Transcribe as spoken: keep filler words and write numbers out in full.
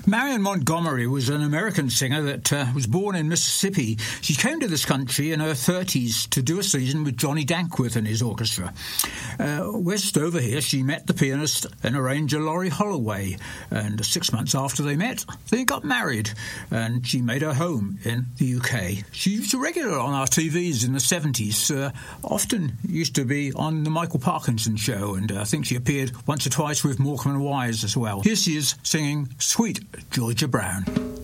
Marion Montgomery was an American singer that uh, was born in Mississippi. She came to this country in her thirties to do a season with Johnny Dankworth and his orchestra. Uh, west over here, she met the pianist and arranger Laurie Holloway, and six months after they met, they got married, and she made her home in the U K. She was a regular on our T Vs in the seventies, uh, often used to be on the Michael Parkinson show, and uh, I think she appeared once or twice with Morecambe and Wise as well. Here she is singing Sweet Georgia Brown.